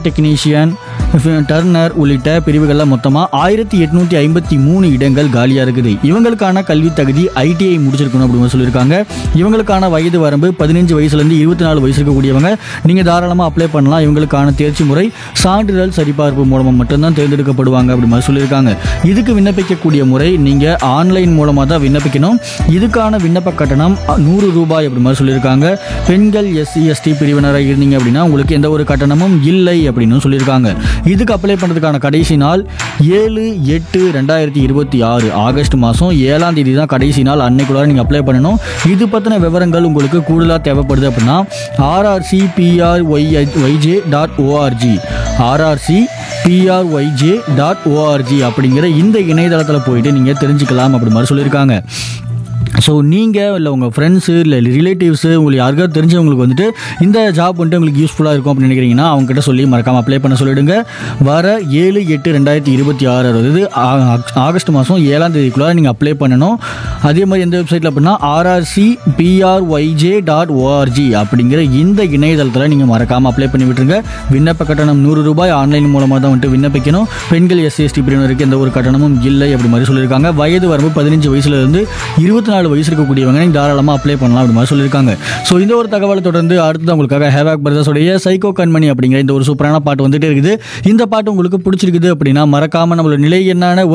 Technician, turner உள்ளிட்ட பிரிவுகளில் மொத்தமாக 1853 இடங்கள் காலியாக இருக்குது. இவங்களுக்கான கல்வி தகுதி ITI முடிச்சிருக்கணும் அப்படின்னு சொல்லியிருக்காங்க. இவங்களுக்கான வயது வரம்பு 15 வயசுலேருந்து 24 வயசு இருக்கக்கூடியவங்க நீங்கள் தாராளமாக அப்ளை பண்ணலாம். இவங்களுக்கான தேர்ச்சி முறை சான்றிதழ் சரிபார்ப்பு மூலமாக மட்டும்தான் தேர்ந்தெடுக்கப்படுவாங்க அப்படி மாதிரி சொல்லியிருக்காங்க. இதுக்கு விண்ணப்பிக்கக்கூடிய முறை நீங்கள் ஆன்லைன் மூலமாக தான் விண்ணப்பிக்கணும். இதுக்கான விண்ணப்ப கட்டணம் 100 ரூபாய் அப்படி மாதிரி சொல்லியிருக்காங்க. பெண்கள் SC ST பிரிவினராக இருந்தீங்க அப்படின்னா உங்களுக்கு எந்த ஒரு கட்டணமும் இல்லை அப்படின்னு சொல்லியிருக்காங்க. இதுக்கு அப்ளை பண்ணுறதுக்கான கடைசி நாள் 7/8/2026 ஆகஸ்ட் மாதம் 7ஆம் தேதி தான் கடைசி நாள். அன்னைக்குள்ளார நீங்கள் அப்ளை பண்ணணும். இது பற்றின விவரங்கள் உங்களுக்கு கூடுதலாக தேவைப்படுது அப்படின்னா rrcpryj.org rrcpryj.org அப்படிங்கிற இந்த இணையதளத்தில் போயிட்டு நீங்கள் தெரிஞ்சுக்கலாம் அப்படி மாதிரி சொல்லியிருக்காங்க. ஸோ நீங்கள் இல்லை உங்கள் ஃப்ரெண்ட்ஸு இல்லை ரிலேட்டிவ்ஸு உங்களுக்கு யாருக்காவது தெரிஞ்சவங்களுக்கு வந்துட்டு இந்த ஜாப் வந்துட்டு உங்களுக்கு யூஸ்ஃபுல்லாக இருக்கும் அப்படின்னு நினைக்கிறீங்கன்னா அவங்ககிட்ட சொல்லி மறக்காமல் அப்ளை பண்ண சொல்லிவிடுங்க. வர 7/8/2026 அதாவது ஆகஸ்ட் மாதம் 7ஆம் தேதிக்குள்ளே நீங்கள் அப்ளை பண்ணணும். அதே மாதிரி எந்த வெப்சைட்டில் அப்படின்னா rrcpryj.org அப்படிங்கிற இந்த இணையதளத்தில் நீங்கள் மறக்காமல் அப்ளை பண்ணி விட்டுருங்க. விண்ணப்ப கட்டணம் 100 ரூபாய். ஆன்லைன் மூலமாக தான் வந்துட்டு விண்ணப்பிக்கணும். பெண்கள் SC ST பிரிவினருக்கு எந்த ஒரு கட்டணமும் இல்லை அப்படி மாதிரி சொல்லியிருக்காங்க. வயது வரம்பு 15 வயசுலேருந்து 24 வயசு இருக்கக்கூடியவங்க நீங்கள் தாராளமாக அப்ளை பண்ணலாம் அப்படி மாதிரி சொல்லியிருக்காங்க. ஸோ இந்த ஒரு தகவலை தொடர்ந்து அடுத்தது உங்களுக்காக ஹேவாக் பிரதர்ஸோடைய சைக்கோ கண்மணி அப்படிங்கிற இந்த ஒரு சூப்பரான பாட்டு வந்துட்டு இருக்குது. இந்த பாட்டு உங்களுக்கு பிடிச்சிருக்குது அப்படின்னா மறக்காமல் நம்மளோட நிலை என்னான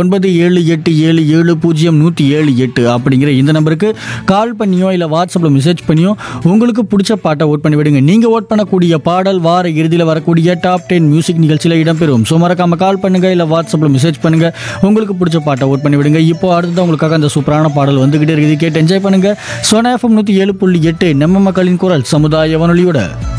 9787700178 அப்படிங்கிற இந்த நம்பருக்கு கால் பண்ணியோ இல்லை வாட்ஸ்அப்பில் மெசேஜ் பண்ணியோ உங்களுக்கு பிடிச்ச பாட்டை ஓட் பண்ணி விடுங்க. நீங்கள் ஓட் பண்ணக்கூடிய பாடல் வார இறுதியில் வரக்கூடிய டாப் 10 மியூசிக் நிகழ்ச்சியில் இடம்பெறும். ஸோ மறக்காமல் கால் பண்ணுங்கள் இல்லை வாட்ஸ்அப்பில் மெசேஜ் பண்ணுங்கள். உங்களுக்கு பிடிச்ச பாட்டை ஓட் பண்ணி விடுங்க. இப்போ அடுத்தது உங்களுக்காக அந்த சூப்பரான பாடல் வந்துகிட்டே இருக்குது. கேட்டு என்ஜாய் பண்ணுங்க. சோனா FM 107.8 நம்ம மக்களின் குரல் சமுதாய வானொலியோட